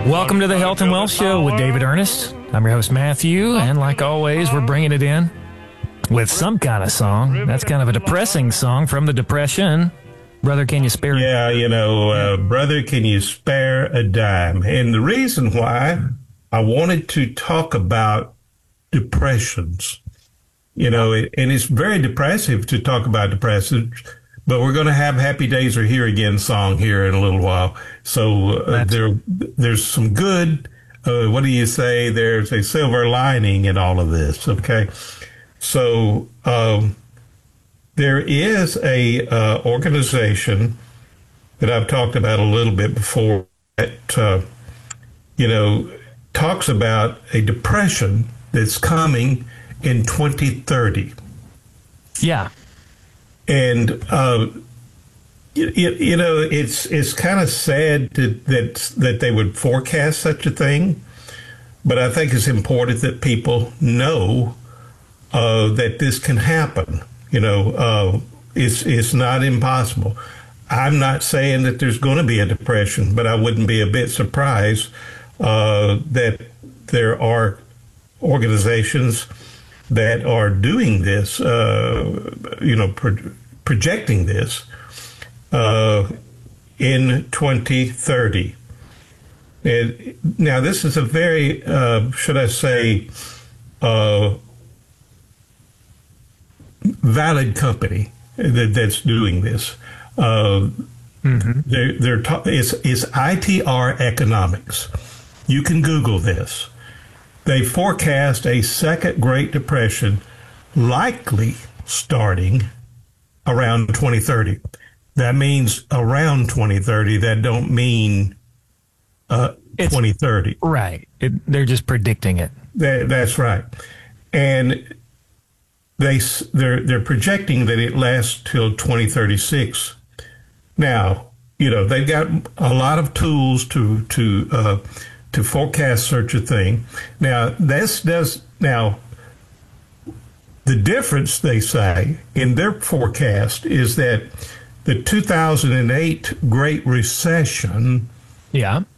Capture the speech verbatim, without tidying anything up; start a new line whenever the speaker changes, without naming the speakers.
Welcome to the Health and Wealth Show with David Ernest. I'm your host, Matthew, and like always, we're bringing it in with some kind of song. That's kind of a depressing song from the Depression. Brother, can you spare?
Yeah, you know, uh, brother, can you spare a dime? And the reason why I wanted to talk about depressions, you know, it, and it's very depressive to talk about depressions, but we're going to have Happy Days Are Here Again song here in a little while. So uh, there, there's some good, uh, what do you say? There's a silver lining in all of this, okay? So um, there is a uh, organization that I've talked about a little bit before that, uh, you know, talks about a depression that's coming in twenty thirty.
Yeah.
And, uh, you, you know, it's it's kind of sad to, that that they would forecast such a thing. But I think it's important that people know uh, that this can happen. You know, uh, it's, it's not impossible. I'm not saying that there's going to be a depression, but I wouldn't be a bit surprised uh, that there are organizations that are doing this, uh, you know, pro- projecting this uh, in twenty thirty. And now, this is a very, uh, should I say, uh, valid company that, that's doing this. Uh, mm-hmm. They're, they're ta- it's, it's I T R Economics. You can Google this. They forecast a second Great Depression likely starting around twenty thirty. That means around twenty thirty. That don't mean uh, twenty thirty.
Right. It, they're just predicting it.
That, that's right. And they, they're, they're projecting that it lasts till twenty thirty-six. Now, you know, they've got a lot of tools to, to, uh, to forecast such a thing. Now, this does, now, the difference, they say, in their forecast is that the two thousand eight Great Recession
yeah.